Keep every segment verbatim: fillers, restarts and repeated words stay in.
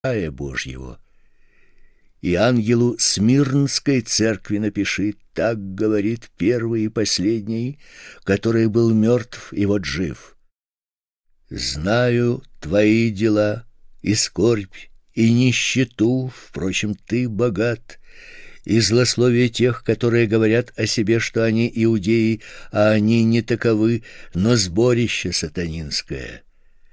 рая Божьего. И ангелу Смирнской церкви напиши: так говорит первый и последний, который был мертв и вот жив. Знаю твои дела и скорбь, и нищету, впрочем, ты богат, и злословие тех, которые говорят о себе, что они иудеи, а они не таковы, но сборище сатанинское.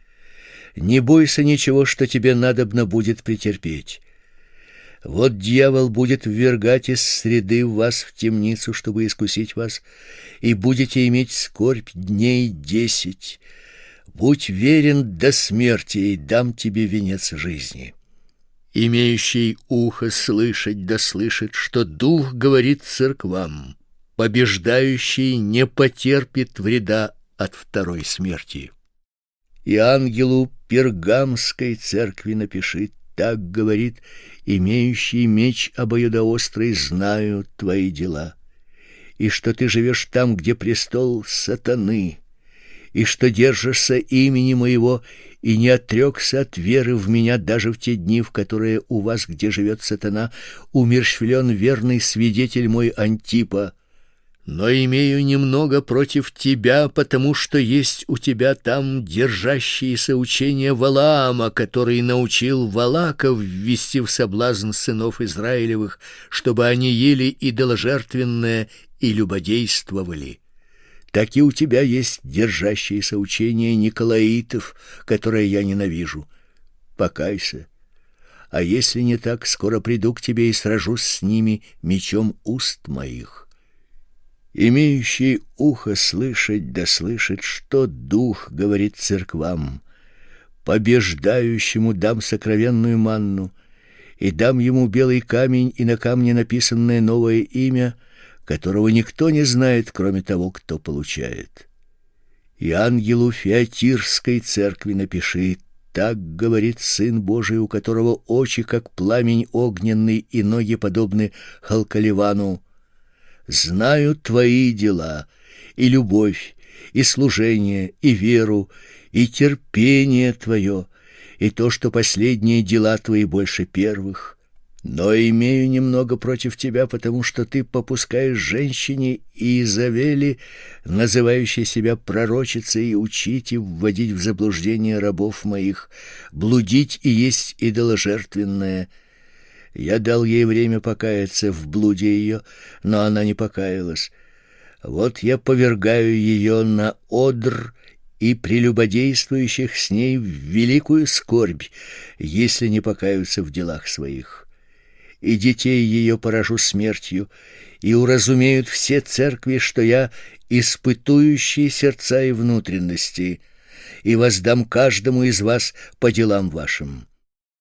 Не бойся ничего, что тебе надобно будет претерпеть. Вот дьявол будет ввергать из среды вас в темницу, чтобы искусить вас, и будете иметь скорбь дней десять. Будь верен до смерти, и дам тебе венец жизни. Имеющий ухо слышать да слышит, что Дух говорит церквам: побеждающий не потерпит вреда от второй смерти. И ангелу Пергамской церкви напиши: так говорит имеющий меч обоюдоострый: знаю твои дела, и что ты живешь там, где престол сатаны, и что держишься имени моего, и не отрекся от веры в меня даже в те дни, в которые у вас, где живет сатана, умерщвлен верный свидетель мой Антипа. Но имею немного против тебя, потому что есть у тебя там держащиеся учения Валаама, который научил Валаков ввести в соблазн сынов Израилевых, чтобы они ели идоложертвенное и любодействовали. Так и у тебя есть держащиеся учения Николаитов, которые я ненавижу. Покайся. А если не так, скоро приду к тебе и сражусь с ними мечом уст моих. Имеющий ухо слышать да слышит, что Дух говорит церквам: побеждающему дам сокровенную манну, и дам ему белый камень, и на камне написанное новое имя, которого никто не знает, кроме того, кто получает. И ангелу Фиатирской церкви напиши: так говорит Сын Божий, у которого очи как пламень огненный и ноги подобны халкаливану: знаю твои дела, и любовь, и служение, и веру, и терпение твое, и то, что последние дела твои больше первых. Но имею немного против тебя, потому что ты попускаешь женщине Иезавели, называющей себя пророчицей, учить и вводить в заблуждение рабов моих, блудить и есть идоложертвенное. Я дал ей время покаяться в блуде ее, но она не покаялась. Вот я повергаю ее на одр и прелюбодействующих с ней в великую скорбь, если не покаются в делах своих. И детей ее поражу смертью, и уразумеют все церкви, что я испытующий сердца и внутренности, и воздам каждому из вас по делам вашим.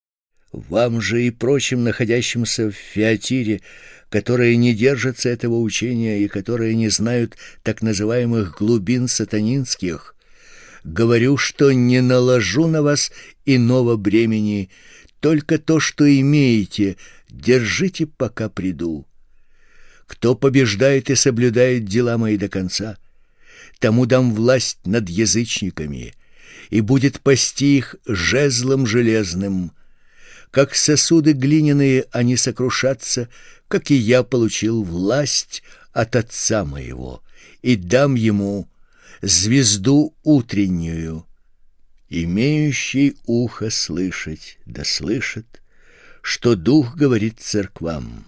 Вам же и прочим, находящимся в Фиатире, которые не держатся этого учения и которые не знают так называемых глубин сатанинских, говорю, что не наложу на вас иного бремени, только то, что имеете, держите, пока приду. Кто побеждает и соблюдает дела мои до конца, тому дам власть над язычниками, и будет пасти их жезлом железным. Как сосуды глиняные они сокрушатся, как и я получил власть от Отца моего, и дам ему звезду утреннюю. Имеющий ухо слышать да слышит, что Дух говорит церквам.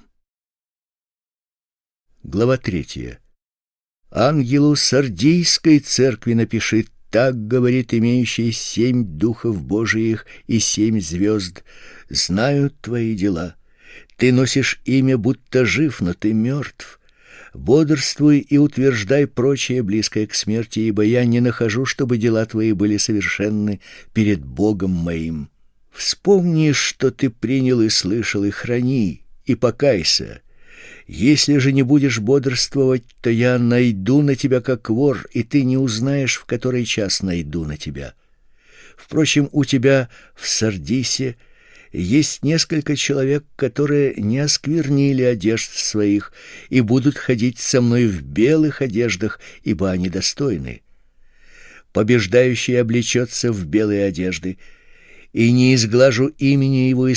Глава третья. Ангелу Сардийской церкви напиши: так говорит имеющий семь духов Божиих и семь звезд: знаю твои дела. Ты носишь имя, будто жив, но ты мертв. Бодрствуй и утверждай прочее, близкое к смерти, ибо я не нахожу, чтобы дела твои были совершенны перед Богом моим. Вспомни, что ты принял и слышал, и храни, и покайся. Если же не будешь бодрствовать, то я найду на тебя как вор, и ты не узнаешь, в который час найду на тебя. Впрочем, у тебя в Сардисе есть несколько человек, которые не осквернили одежд своих и будут ходить со мной в белых одеждах, ибо они достойны. Побеждающий облечется в белые одежды, и не изглажу имени его из